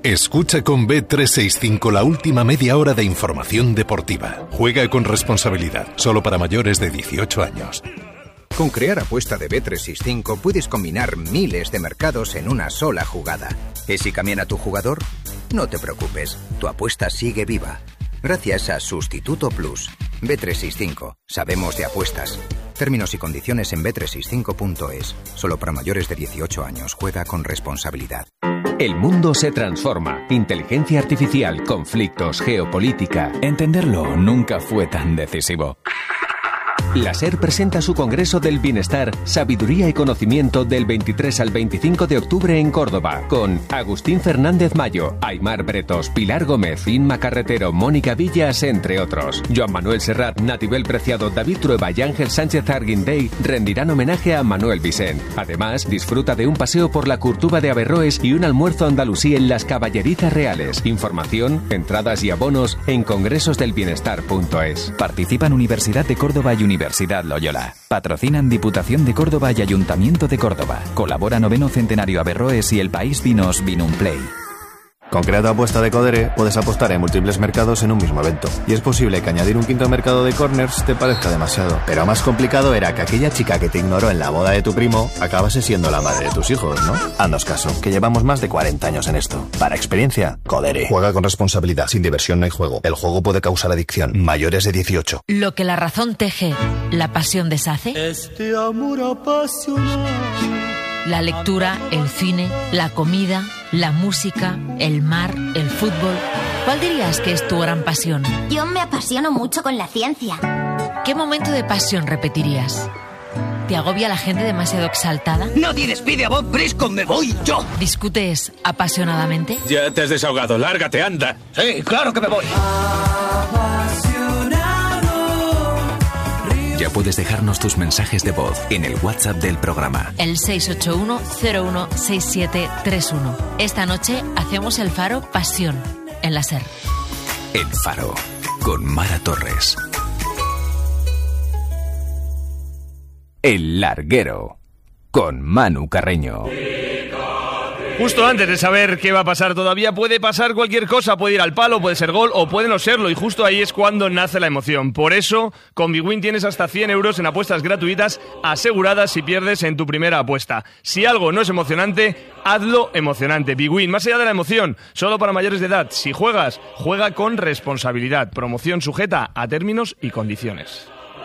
Escucha con Bet365 la última media hora de información deportiva. Juega con responsabilidad, solo para mayores de 18 años. Con Crear Apuesta de Bet365 puedes combinar miles de mercados en una sola jugada. ¿Y si cambia tu jugador? No te preocupes, tu apuesta sigue viva. Gracias a Sustituto Plus. Bet365. Sabemos de apuestas. Términos y condiciones en bet365.es. Solo para mayores de 18 años. Juega con responsabilidad. El mundo se transforma. Inteligencia artificial, conflictos, geopolítica. Entenderlo nunca fue tan decisivo. La SER presenta su Congreso del Bienestar, Sabiduría y Conocimiento del 23 al 25 de octubre en Córdoba, con Agustín Fernández Mayo, Aimar Bretos, Pilar Gómez, Inma Carretero, Mónica Villas, entre otros. Joan Manuel Serrat, Natibel Preciado, David Trueba y Ángel Sánchez Arguindey rendirán homenaje a Manuel Vicent. Además, disfruta de un paseo por la Curtuba de Averroes y un almuerzo andalusí en las Caballerizas Reales. Información, entradas y abonos en congresosdelbienestar.es. Participan Universidad de Córdoba y Universidad Loyola. Patrocinan Diputación de Córdoba y Ayuntamiento de Córdoba. Colabora 9º Centenario Averroes y El País Vinos Vinumplay. Con Creado Apuesta de Codere puedes apostar en múltiples mercados en un mismo evento. Y es posible que añadir un quinto mercado de corners te parezca demasiado. Pero más complicado era que aquella chica que te ignoró en la boda de tu primo acabase siendo la madre de tus hijos, ¿no? Haznos caso, que llevamos más de 40 años en esto. Para experiencia, Codere. Juega con responsabilidad. Sin diversión no hay juego. El juego puede causar adicción. Mayores de 18. Lo que la razón teje, la pasión deshace. Este amor apasionado. La lectura, el cine, la comida, la música, el mar, el fútbol. ¿Cuál dirías que es tu gran pasión? Yo me apasiono mucho con la ciencia. ¿Qué momento de pasión repetirías? ¿Te agobia la gente demasiado exaltada? Nadie despide a Bob Briscoe, me voy yo. ¿Discutes apasionadamente? Ya te has desahogado, lárgate, anda. Sí, claro que me voy. Ya puedes dejarnos tus mensajes de voz en el WhatsApp del programa. El 681-016731. Esta noche hacemos el Faro Pasión en la SER. El Faro, con Mara Torres. El Larguero, con Manu Carreño. Justo antes de saber qué va a pasar todavía, puede pasar cualquier cosa, puede ir al palo, puede ser gol o puede no serlo, y justo ahí es cuando nace la emoción. Por eso, con Bwin tienes hasta 100 euros en apuestas gratuitas aseguradas si pierdes en tu primera apuesta. Si algo no es emocionante, hazlo emocionante. Bwin, más allá de la emoción, solo para mayores de edad. Si juegas, juega con responsabilidad. Promoción sujeta a términos y condiciones.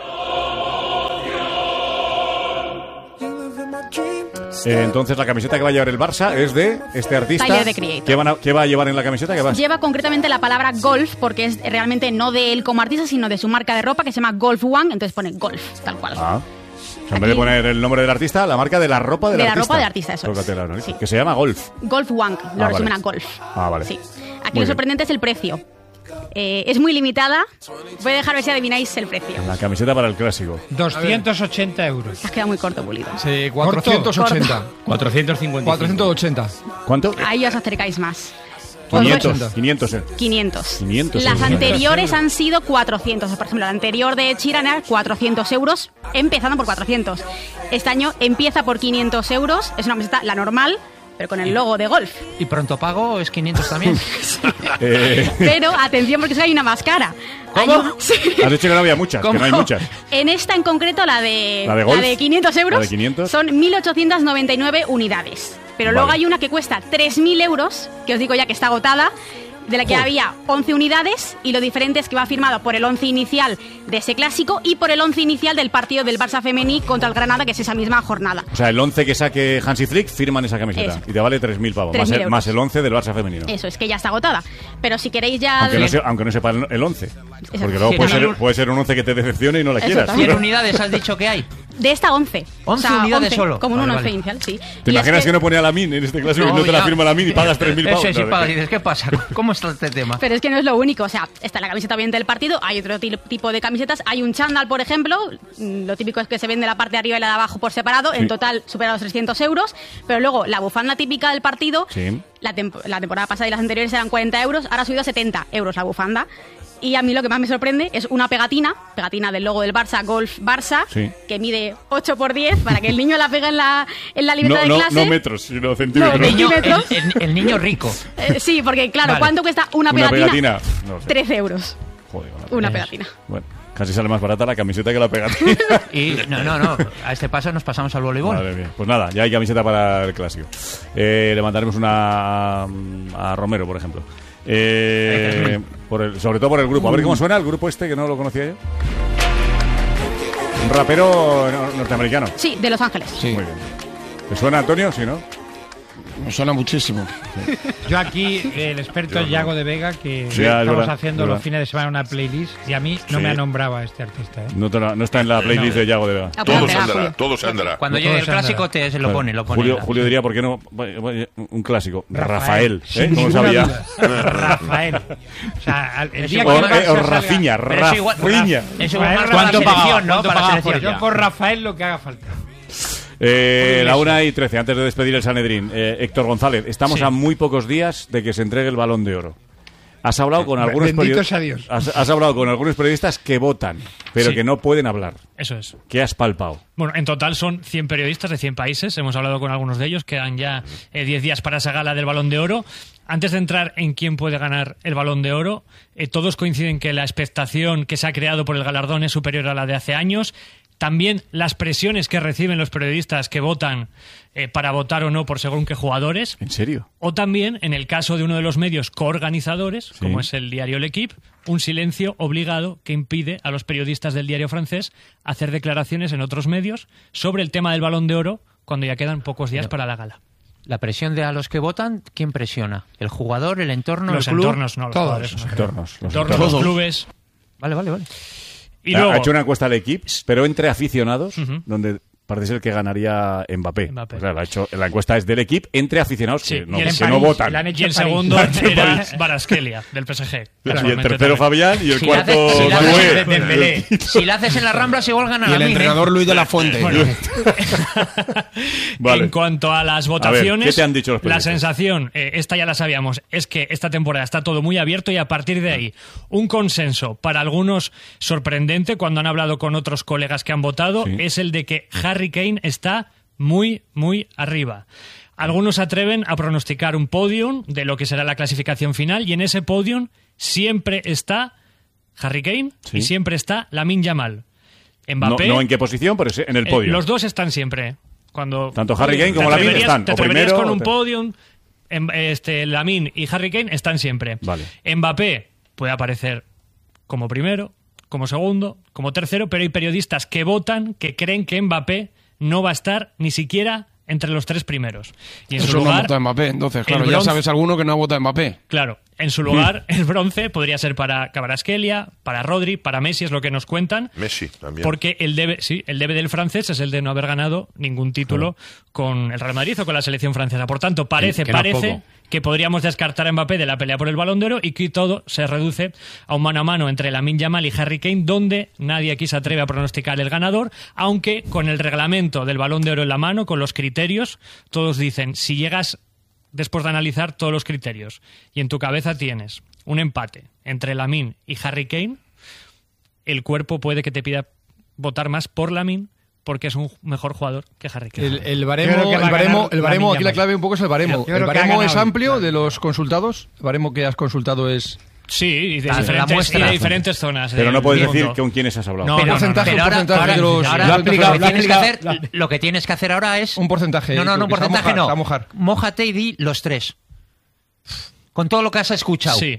Entonces la camiseta que va a llevar el Barça es de este artista. Tyler, The Creator. ¿Qué va a llevar en la camiseta? Lleva concretamente la palabra golf, porque es realmente no de él como artista, sino de su marca de ropa que se llama Golf One, entonces pone golf, tal cual. Ah. O sea, en vez de poner el nombre del artista, la marca de la ropa del artista. De la ropa del artista, eso es. Sí. Que se llama Golf. Golf One, lo resumen a golf. Ah, vale. Sí. Aquí lo sorprendente es el precio. Es muy limitada. Voy a dejar ver si adivináis el precio. La camiseta para el clásico. 280 euros. Te has quedado muy corto, Pulido. Sí, 480. 450. 480. ¿Cuánto? Ahí os acercáis más. 500. 500. Las anteriores han sido 400. Por ejemplo, la anterior de Sheeran era 400 euros, empezando por 400. Este año empieza por 500 euros. Es una camiseta, la normal, pero con el logo de golf. ¿Y pronto pago es 500 también? Pero atención, porque hay una más cara. ¿Cómo? Sí. Has dicho que no había muchas, que no hay muchas. En esta en concreto, la de 500 euros, ¿La de 500? son 1.899 unidades. Pero luego hay una que cuesta 3.000 euros, que os digo ya que está agotada, de la que había 11 unidades, y lo diferente es que va firmado por el 11 inicial de ese clásico y por el 11 inicial del partido del Barça femení contra el Granada, que es esa misma jornada. O sea, el 11 que saque Hansi Flick firman esa camiseta. Eso. Y te vale 3.000 pavos, más el 11 del Barça femenino. Eso, es que ya está agotada. Pero si queréis ya... Aunque no sepa el 11. Porque luego puede ser un 11 que te decepcione y no la quieras. ¿100 unidades has dicho que hay? De esta 11. 11 unidades solo. Como un 11 inicial, sí. ¿Te imaginas que no pone a la MIN en este clásico y no te la firma la MIN y pagas 3.000 pavos? Eso sí, pagas y dices, ¿qué pasa? ¿Cómo está este tema? Pero es que no es lo único. O sea, está la camiseta obviamente del partido, hay otro tipo de camisetas. Hay un chándal, por ejemplo. Lo típico es que se vende la parte de arriba y la de abajo por separado. Sí. En total supera los 300 euros. Pero luego la bufanda típica del partido, La temporada pasada y las anteriores eran 40 euros, ahora ha subido a 70 euros la bufanda. Y a mí lo que más me sorprende es una pegatina del logo del Barça, Golf Barça, sí, que mide 8×10 para que el niño la pegue en la libreta de clase. No metros, sino centímetros. No, centímetros. El niño rico. Sí, porque claro, vale. ¿Cuánto cuesta una pegatina? No sé. 13 euros. Joder, una pegatina. Bueno, casi sale más barata la camiseta que la pegatina. Y no, a este paso nos pasamos al voleibol. Madre mía. Pues nada, ya hay camiseta para el clásico. Le mandaremos una a Romero, por ejemplo. Sobre todo por el grupo. A ver cómo suena el grupo este, que no lo conocía yo. Un rapero norteamericano. Sí, de Los Ángeles. Sí. Muy bien. ¿Te suena, Antonio? Sí, ¿no? Me suena muchísimo. Sí. Yo aquí, el experto es Yago de Vega, que sí, estamos haciendo los fines de semana una playlist, y a mí no me ha nombrado a este artista. No está en la playlist de Yago de Vega. Todo se andará. Cuando llegue el clásico se lo pone. Julio diría, ¿por qué no? Un clásico. Rafael. ¿Cómo sabía? Rafael. O sea, el día o Rafiña. ¿Cuánto pagamos, no? Para la selección. Yo por Rafael lo que haga falta. La 1:13, antes de despedir el Sanedrín. Héctor González, estamos a muy pocos días de que se entregue el Balón de Oro. Has hablado con algunos has hablado con algunos periodistas que votan, pero que no pueden hablar. Eso es. ¿Qué has palpado? Bueno, en total son 100 periodistas de 100 países. Hemos hablado con algunos de ellos. Quedan ya 10 días para esa gala del Balón de Oro. Antes de entrar en quién puede ganar el Balón de Oro, todos coinciden que la expectación que se ha creado por el galardón es superior a la de hace años. También las presiones que reciben los periodistas que votan para votar o no por según qué jugadores. ¿En serio? O también, en el caso de uno de los medios coorganizadores, como es el diario L'Équipe, un silencio obligado que impide a los periodistas del diario francés hacer declaraciones en otros medios sobre el tema del Balón de Oro cuando ya quedan pocos días para la gala. La presión de a los que votan, ¿quién presiona? ¿El jugador, el entorno, los el club? Entornos, no, los jugadores. Los entornos, los clubes. Vale. Y luego, ha hecho una encuesta al L'Équipe, pero entre aficionados, donde parece ser que ganaría Mbappé. Pues claro, la encuesta es del L'Équipe entre aficionados que no votan. Y el segundo era Kvaratskhelia, del PSG. Y el tercero Fabián y el cuarto Dembélé. Si la haces en las Ramblas igual gana la Y el entrenador Luis de la Fuente. En cuanto a las votaciones, ¿qué te han dicho los la sensación, esta ya la sabíamos, es que esta temporada está todo muy abierto y a partir de ahí un consenso para algunos sorprendente cuando han hablado con otros colegas que han votado es el de que Harry Kane está muy, muy arriba. Algunos se atreven a pronosticar un podium de lo que será la clasificación final y en ese podium siempre está Harry Kane y siempre está Lamine Yamal. Mbappé, no en qué posición, pero en el podio. Los dos están siempre. Tanto Harry Kane como Lamine están. Te atreverías con un podium. Lamine y Harry Kane están siempre. Vale. Mbappé puede aparecer como primero, como segundo, como tercero, pero hay periodistas que votan, que creen que Mbappé no va a estar ni siquiera entre los 3 primeros. Y en Eso su lugar, no ha votado Mbappé, entonces, claro, ya sabes alguno que no ha votado Mbappé. Claro, en su lugar, el bronce podría ser para Kvaratskhelia, para Rodri, para Messi, es lo que nos cuentan. Messi también. Porque el debe del francés es el de no haber ganado ningún título con el Real Madrid o con la selección francesa. Por tanto, parece que podríamos descartar a Mbappé de la pelea por el Balón de Oro y que todo se reduce a un mano a mano entre Lamine Yamal y Harry Kane, donde nadie aquí se atreve a pronosticar el ganador, aunque con el reglamento del Balón de Oro en la mano, con los criterios, todos dicen, si llegas después de analizar todos los criterios y en tu cabeza tienes un empate entre Lamine y Harry Kane, el cuerpo puede que te pida votar más por Lamine porque es un mejor jugador que Harry Kane. El baremo aquí la clave un poco es el baremo. ¿El baremo es amplio de los consultados? ¿El baremo que has consultado es...? Sí, y de diferentes zonas. Pero no puedes decir con quiénes has hablado. Un porcentaje de los... Lo que tienes que hacer ahora es... Un porcentaje. No, un porcentaje no. Mojar. Mójate y di los 3. Con todo lo que has escuchado. Sí.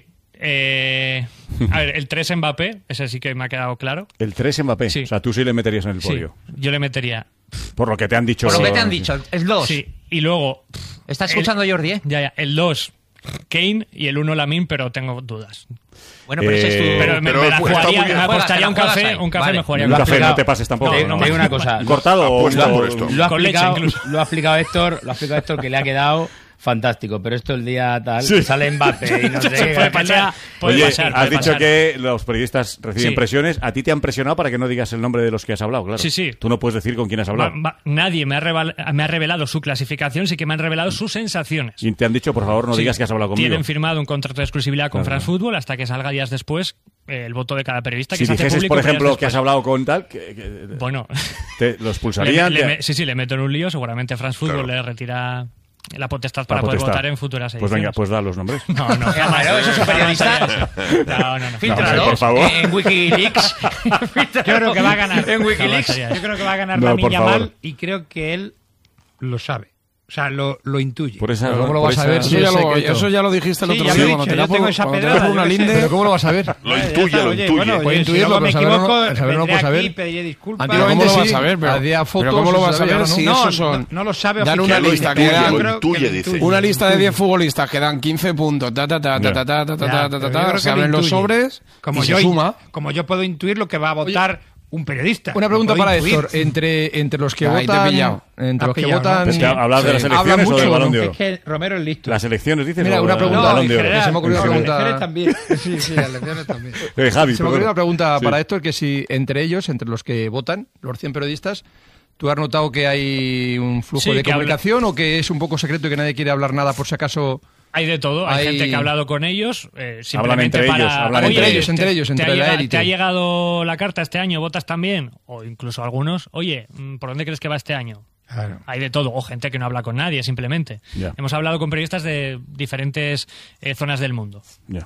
A ver, el 3 Mbappé, ese sí que me ha quedado claro. El 3 Mbappé, sí. O sea, tú sí le meterías en el podio. Yo le metería. Por lo que te han dicho. Por lo que te han dicho, el 2. Sí, y luego... ¿Estás escuchando Jordi, eh? Ya, el 2 Kane y el 1 Lamine, pero tengo dudas. Bueno, pero ese es tu... Pero me apostaría un café, vale. Me jugaría un café, no te pases tampoco. Te digo una cosa. ¿Cortado o lo ha explicado Héctor, que le ha quedado fantástico, pero esto el día tal, sale Mbappé y no sé qué. Oye, has dicho que los periodistas reciben presiones. ¿A ti te han presionado para que no digas el nombre de los que has hablado? Claro. Sí. Tú no puedes decir con quién has hablado. Nadie me ha revelado su clasificación, sí que me han revelado sus sensaciones. Y te han dicho, por favor, no digas que has hablado conmigo. Tienen firmado un contrato de exclusividad con France Football hasta que salga días después el voto de cada periodista. Si dijeses, por ejemplo, que has hablado con tal... Bueno... ¿Te lo expulsarían? Sí, le meto en un lío. Seguramente France Football le retira la potestad para poder votar en futuras ediciones. Pues venga, pues da los nombres. No. ¿Eso es un periodista? No. Fíltralo, por favor. En Wikileaks. Yo creo que va a ganar. En Wikileaks. Yo creo que va a ganar Lamine Yamal y creo que él lo sabe. O sea, lo intuye. Por esa, ¿cómo lo vas a ver? Eso ya lo dijiste el otro día. Cuando te tengo esa pedrada. ¿Pero cómo lo vas a ver? Lo intuye. Bueno, puede si intuirlo, me pero equivoco, saber no puedo saber. Pediré disculpas. ¿Cómo lo vas a ver? Pero ¿cómo lo vas a ver si esos son... No lo sabe dan una lista que dan... dice. Una lista de 10 futbolistas que dan 15 puntos. Se abren los sobres y se suma. Como yo puedo intuir lo que va a votar un periodista. Una pregunta para Héctor. Entre los que votan... Entre los que votan... Es que hablar de las elecciones o del Balón de Oro. Es que Romero es listo. Las elecciones, dices. Mira, una pregunta. Balón de Oro. Se me ha ocurrido una pregunta. Las elecciones también. Sí, las elecciones también. Javi, se me ocurrió una pregunta para Héctor, que si entre ellos, entre los que votan, los 100 periodistas, ¿tú has notado que hay un flujo de comunicación o que es un poco secreto y que nadie quiere hablar nada por si acaso... Hay de todo, hay gente que ha hablado con ellos, simplemente hablan entre ellos, entre la élite. ¿Te ha llegado la carta este año? ¿Votas también? O incluso algunos, oye, ¿por dónde crees que va este año? Claro. Hay de todo, o gente que no habla con nadie, simplemente. Hemos hablado con periodistas de diferentes zonas del mundo.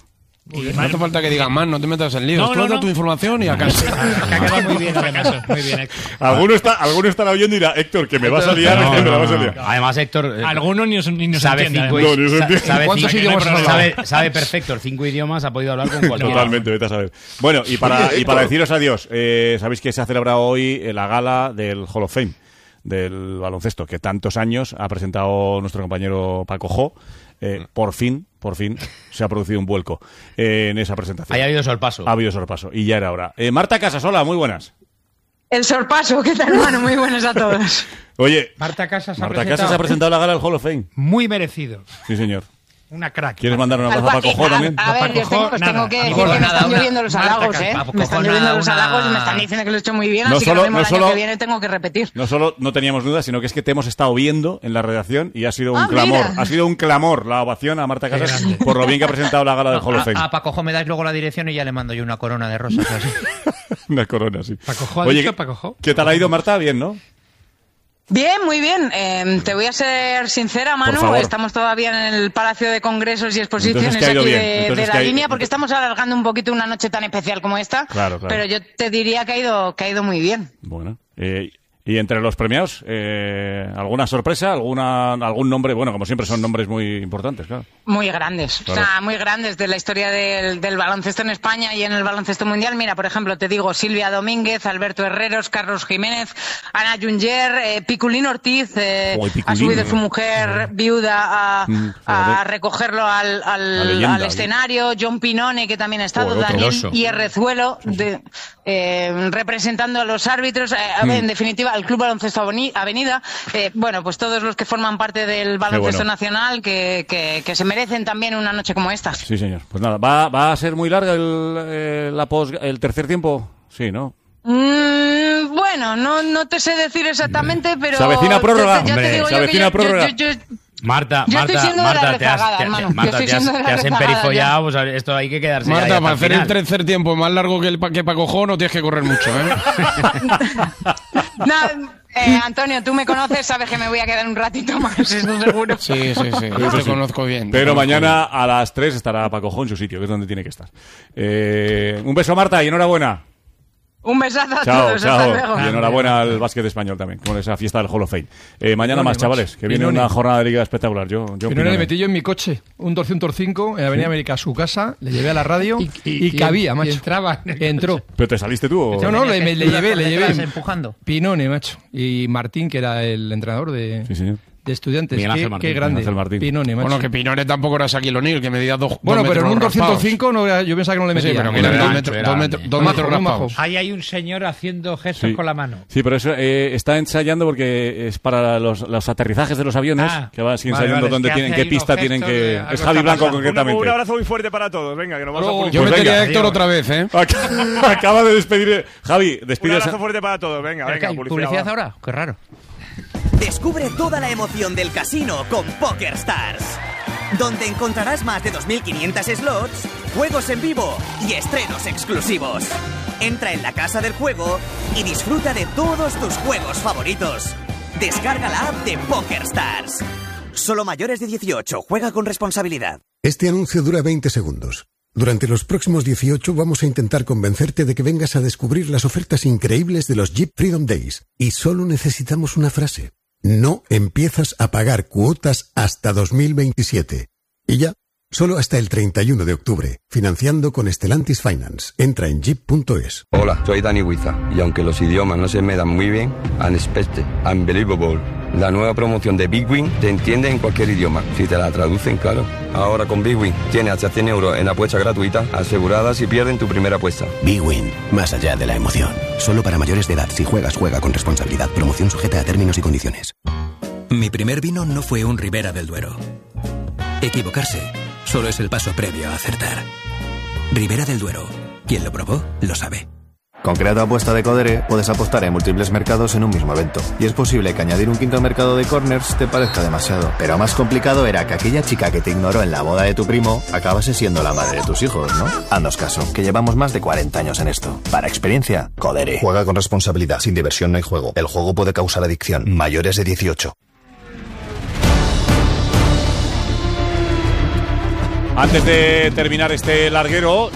No hace falta que digan más, no te metas en líos. Tú das tu información y a casa. Que ha quedado muy bien, además. Muy bien, Héctor. Alguno estará oyendo y dirá, Héctor, que me vas a liar. Además, Héctor... Algunos ni nos sabe entiende. ¿Cuántos idiomas has hablado? Sabe perfecto, 5 idiomas, ha podido hablar con cualquiera. Totalmente, vete a saber. Bueno, y para deciros adiós, sabéis que se ha celebrado hoy la gala del Hall of Fame del baloncesto, que tantos años ha presentado nuestro compañero Paco Jo. Por fin se ha producido un vuelco en esa presentación. Ha habido sorpaso. Ha habido sorpaso y ya era hora. Marta Casasola, muy buenas. El sorpaso, ¿qué tal, hermano? Muy buenos a todos. Oye, Marta Casas ha presentado la gala del Hall of Fame. Muy merecido. Sí, señor. Una crack. ¿Quieres mandar un abrazo a Paco Jo también? A ver, yo os tengo que decir que me están lloviendo los halagos, ¿eh? Me están lloviendo los halagos y me están diciendo que lo he hecho muy bien, así que el año que viene tengo que repetir. No solo no teníamos dudas, sino que es que te hemos estado viendo en la redacción y ha sido un clamor. Ha sido un clamor la ovación a Marta Casas por lo bien que ha presentado la gala del Hall of Fame. A Paco Jo me dais luego la dirección y ya le mando yo una corona de rosas. Así. Una corona, sí. Paco Jo ha dicho Paco Jo. ¿Qué tal ha ido, Marta? Bien, ¿no? Bien, muy bien. Te voy a ser sincera, Manu. Estamos todavía en el Palacio de Congresos y Exposiciones aquí de la línea, porque estamos alargando un poquito una noche tan especial como esta. Claro. Pero yo te diría que ha ido muy bien. Bueno. Y entre los premiados, ¿alguna sorpresa? ¿Algún nombre? Bueno, como siempre son nombres muy importantes, claro. Muy grandes, claro. O sea, muy grandes de la historia del baloncesto en España y en el baloncesto mundial. Mira, por ejemplo, te digo Silvia Domínguez, Alberto Herreros, Carlos Jiménez, Ana Junger, Piculín Ortiz, ha subido su mujer viuda a recogerlo al escenario, John Pinone, que también ha estado, Daniel Hierrezuelo, representando a los árbitros, en definitiva, el Club Baloncesto Avenida, bueno, pues todos los que forman parte del baloncesto nacional que se merecen también una noche como esta. Sí, señor. Pues nada, ¿va a ser muy larga el tercer tiempo? Sí, ¿no? Bueno, no te sé decir exactamente, pero... Se avecina prórroga, se avecina prórroga. Marta, te has emperifollado, pues esto hay que quedarse. Marta, para hacer el tercer tiempo más largo que Paco Jo no tienes que correr mucho, ¿eh? Antonio, tú me conoces, sabes que me voy a quedar un ratito más, eso seguro. Sí, yo te conozco bien. Pero mañana a las 3 estará Paco Jo en su sitio, que es donde tiene que estar. Un beso, Marta, y enhorabuena. Un besazo a todos. Hasta luego. Y enhorabuena al básquet español también, con esa fiesta del Hall of Fame. Mañana más, chavales, que viene una jornada de liga espectacular. Pinone le metí yo en mi coche, un 205 en Avenida América a su casa, le llevé a la radio y cabía, macho. Entró. ¿Pero te saliste tú? ¿O? No, le llevé. Empujando. Pinone, macho. Y Martín, que era el entrenador de de Estudiantes. Miguel Ángel Martín, qué grande. Ángel Martín. Pinone, macho. Bueno, que Pinone tampoco era Shaquille O'Neal, que medía 2 Bueno, pero en un metros 205 no, yo pensaba que no le metía. Sí, pero que era 2 metros raspados. Ahí hay un señor haciendo gestos con la mano. Sí, pero eso está ensayando porque es para los aterrizajes de los aviones, que va así ensayando dónde tienen, qué pista tienen que... Es Javi Blanco concretamente. Un abrazo muy fuerte para todos. Venga, que nos vamos a publicar. Yo metería a Héctor otra vez, ¿eh? Acaba de despedir... Javi, despide... Un abrazo fuerte para todos. Venga, publicidad ahora. Qué raro. Descubre toda la emoción del casino con PokerStars, donde encontrarás más de 2.500 slots, juegos en vivo y estrenos exclusivos. Entra en la casa del juego y disfruta de todos tus juegos favoritos. Descarga la app de PokerStars. Solo mayores de 18. Juega con responsabilidad. Este anuncio dura 20 segundos. Durante los próximos 18 vamos a intentar convencerte de que vengas a descubrir las ofertas increíbles de los Jeep Freedom Days. Y solo necesitamos una frase. No empiezas a pagar cuotas hasta 2027. Y ya, solo hasta el 31 de octubre. Financiando con Stellantis Finance. Entra en jeep.es. Hola, soy Dani Huiza. Y aunque los idiomas no se me dan muy bien, Unexpected, Unbelievable, la nueva promoción de Big Win te entiende en cualquier idioma, si te la traducen, claro. Ahora con Big Win tienes hasta 100 euros en apuestas gratuitas, aseguradas si pierden tu primera apuesta. Big Win, más allá de la emoción. Solo para mayores de edad. Si juegas, juega con responsabilidad. Promoción sujeta a términos y condiciones. Mi primer vino no fue un Ribera del Duero. Equivocarse solo es el paso previo a acertar. Ribera del Duero. Quien lo probó, lo sabe. Con Creato Apuesta de Codere puedes apostar en múltiples mercados en un mismo evento. Y es posible que añadir un quinto mercado de corners te parezca demasiado. Pero más complicado era que aquella chica que te ignoró en la boda de tu primo acabase siendo la madre de tus hijos, ¿no? Haznos caso, que llevamos más de 40 años en esto. Para experiencia, Codere. Juega con responsabilidad. Sin diversión no hay juego. El juego puede causar adicción. Mayores de 18. Antes de terminar este larguero,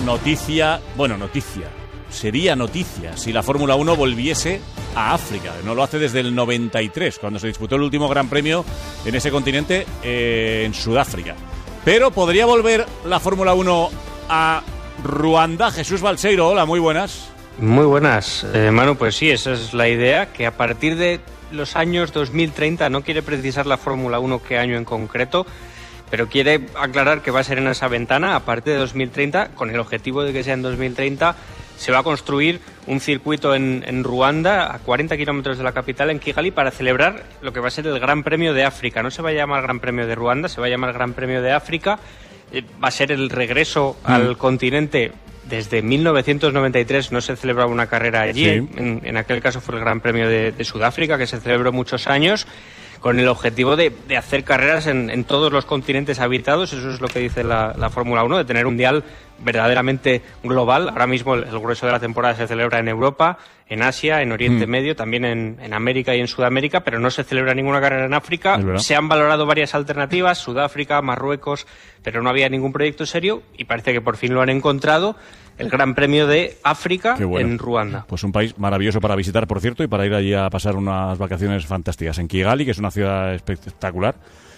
sería noticia si la Fórmula 1 volviese a África. No lo hace desde el 93, cuando se disputó el último Gran Premio en ese continente, en Sudáfrica. Pero podría volver la Fórmula 1 a Ruanda. Jesús Balseiro, hola, muy buenas. Muy buenas, Manu, pues sí, esa es la idea, que a partir de los años 2030, no quiere precisar la Fórmula 1 qué año en concreto, pero quiere aclarar que va a ser en esa ventana a partir de 2030, con el objetivo de que sea en 2030. Se va a construir un circuito en Ruanda, a 40 kilómetros de la capital, en Kigali, para celebrar lo que va a ser el Gran Premio de África. No se va a llamar Gran Premio de Ruanda, se va a llamar Gran Premio de África. Va a ser el regreso al continente. Desde 1993 no se celebraba una carrera allí. Sí. En aquel caso fue el Gran Premio de Sudáfrica, que se celebró muchos años, con el objetivo de hacer carreras en todos los continentes habitados. Eso es lo que dice la Fórmula 1, de tener un mundial verdaderamente global. Ahora mismo el grueso de la temporada se celebra en Europa, en Asia, en Oriente Medio, también en América y en Sudamérica, pero no se celebra ninguna carrera en África. Se han valorado varias alternativas, Sudáfrica, Marruecos, pero no había ningún proyecto serio y parece que por fin lo han encontrado. El Gran Premio de África en Ruanda. Pues un país maravilloso para visitar, por cierto, y para ir allí a pasar unas vacaciones fantásticas. En Kigali, que es una ciudad espectacular,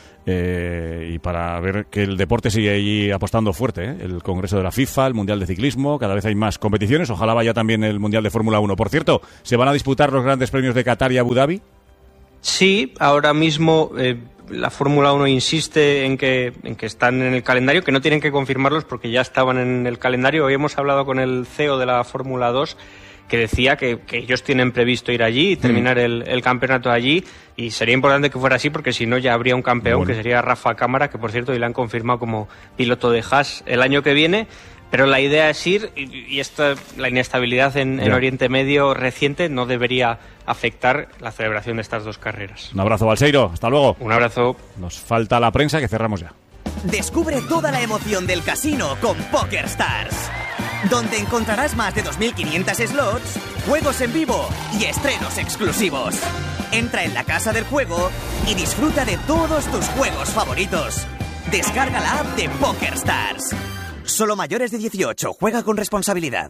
y para ver que el deporte sigue allí apostando fuerte, ¿eh? El Congreso de la FIFA, el Mundial de Ciclismo, cada vez hay más competiciones. Ojalá vaya también el Mundial de Fórmula 1. Por cierto, ¿se van a disputar los grandes premios de Qatar y Abu Dhabi? Sí, ahora mismo la Fórmula 1 insiste en que están en el calendario, que no tienen que confirmarlos porque ya estaban en el calendario. Hoy hemos hablado con el CEO de la Fórmula 2, que decía que ellos tienen previsto ir allí y terminar el campeonato allí, y sería importante que fuera así porque si no ya habría un campeón, que sería Rafa Cámara, que por cierto hoy le han confirmado como piloto de Haas el año que viene. Pero la idea es ir, y la inestabilidad en Oriente Medio reciente no debería afectar la celebración de estas dos carreras. Un abrazo, Balseiro. Hasta luego. Un abrazo. Nos falta la prensa, que cerramos ya. Descubre toda la emoción del casino con PokerStars, donde encontrarás más de 2.500 slots, juegos en vivo y estrenos exclusivos. Entra en la casa del juego y disfruta de todos tus juegos favoritos. Descarga la app de PokerStars. Solo mayores de 18. Juega con responsabilidad.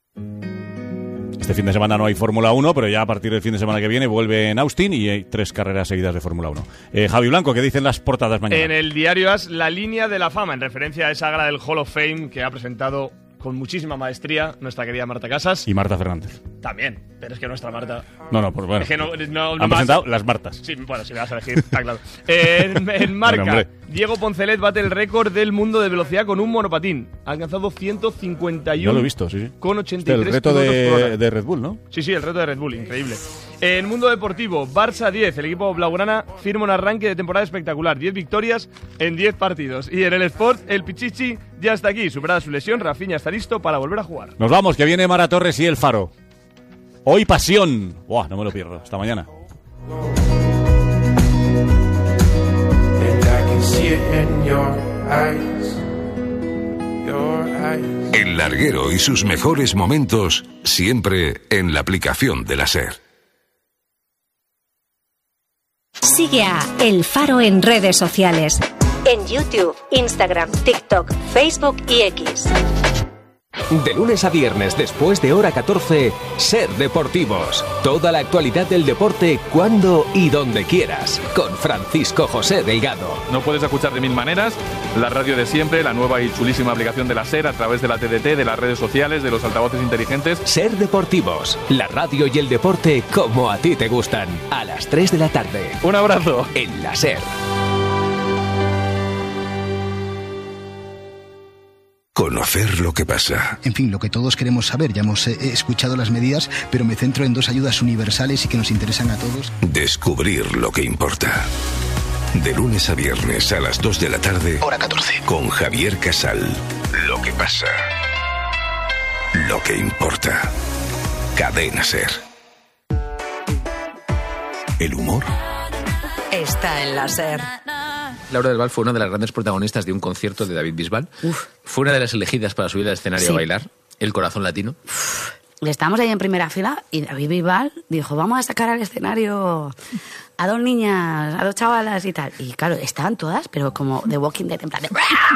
Este fin de semana no hay Fórmula 1, pero ya a partir del fin de semana que viene vuelve en Austin y hay 3 carreras seguidas de Fórmula 1. Javi Blanco, ¿qué dicen las portadas mañana? En el diario AS, la línea de la fama, en referencia a esa gala del Hall of Fame que ha presentado con muchísima maestría nuestra querida Marta Casas. Y Marta Fernández. También, pero es que nuestra Marta... No, pues bueno. Es que no han presentado las Martas. Sí, bueno, si me vas a elegir, está claro. En marca, bueno, Diego Poncelet bate el récord del mundo de velocidad con un monopatín. Ha alcanzado 151. Yo lo he visto, sí. Con 83 el reto de Red Bull, ¿no? Sí, el reto de Red Bull, increíble. En mundo deportivo, Barça 10, el equipo blaugrana firma un arranque de temporada espectacular. 10 victorias en 10 partidos. Y en el Sport, el Pichichi ya está aquí. Superada su lesión, Rafinha está listo para volver a jugar. Nos vamos, que viene Mara Torres y El Faro. Hoy pasión. Buah, no me lo pierdo. Hasta mañana. El larguero y sus mejores momentos siempre en la aplicación de la SER. Sigue a El Faro en redes sociales. En YouTube, Instagram, TikTok, Facebook y X. De lunes a viernes, después de hora 14, SER Deportivos. Toda la actualidad del deporte, cuando y donde quieras. Con Francisco José Delgado. No puedes escuchar de mil maneras. La radio de siempre, la nueva y chulísima aplicación de la SER a través de la TDT, de las redes sociales, de los altavoces inteligentes. SER Deportivos. La radio y el deporte como a ti te gustan. A las 3 de la tarde. Un abrazo. En la SER. Conocer lo que pasa. En fin, lo que todos queremos saber. Ya hemos escuchado las medidas, pero me centro en 2 ayudas universales y que nos interesan a todos. Descubrir lo que importa. De lunes a viernes a las 2 de la tarde. Hora 14. Con Javier Casal. Lo que pasa. Lo que importa. Cadena SER. El humor está en la SER. Laura del Val fue una de las grandes protagonistas de un concierto de David Bisbal. Fue una de las elegidas para subir al escenario a bailar, El Corazón Latino. Estábamos ahí en primera fila y David Bisbal dijo, vamos a sacar al escenario a 2 niñas, a 2 chavalas y tal. Y claro, estaban todas, pero como The Walking Dead, en plan de...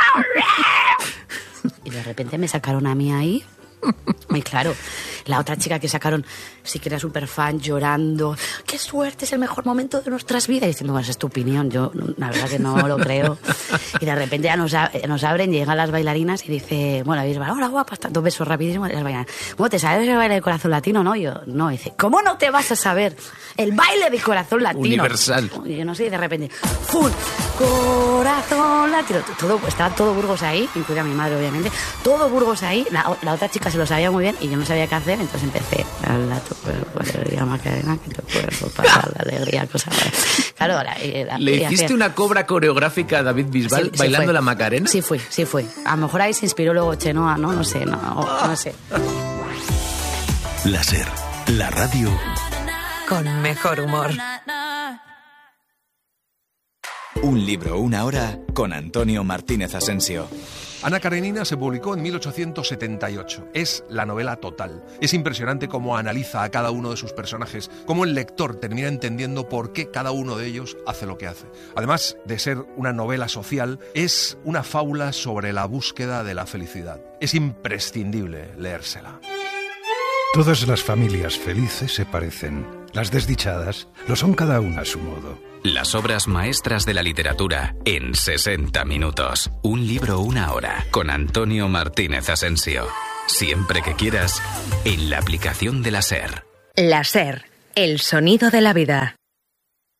Y de repente me sacaron a mí ahí. Y claro, la otra chica que sacaron sí que era súper fan, llorando, qué suerte, es el mejor momento de nuestras vidas, y diciendo, bueno, esa es tu opinión, yo la verdad que no lo creo. Y de repente ya nos abren, llegan las bailarinas y dice, bueno, Bisbal, hola guapas, 2 besos rapidísimos, y las bailarinas, bueno, ¿te sabes el baile del Corazón Latino? No, yo, no, dice, ¿cómo no te vas a saber el baile del Corazón Latino? Universal. Y yo no sé, y de repente, ¡fum! Corazón Latino, estaba todo Burgos ahí, incluida mi madre obviamente, todo Burgos ahí, la otra chica se lo sabía muy bien y yo no sabía qué hacer, entonces empecé a hablar tu cuerpo, alegría Macarena, que tu cuerpo pasa la alegría, cosa. Claro, ¿le hiciste una cobra coreográfica a David Bisbal bailando la Macarena? Sí fue. A lo mejor ahí se inspiró luego Chenoa, ¿no? No sé. La SER, la radio con mejor humor. Un libro, una hora, con Antonio Martínez Asensio. Ana Karenina se publicó en 1878. Es la novela total. Es impresionante cómo analiza a cada uno de sus personajes, cómo el lector termina entendiendo por qué cada uno de ellos hace lo que hace. Además de ser una novela social, es una fábula sobre la búsqueda de la felicidad. Es imprescindible leérsela. Todas las familias felices se parecen. Las desdichadas lo son cada una a su modo. Las obras maestras de la literatura en 60 minutos. Un libro, una hora, con Antonio Martínez Asensio. Siempre que quieras, en la aplicación de la SER. La SER, el sonido de la vida.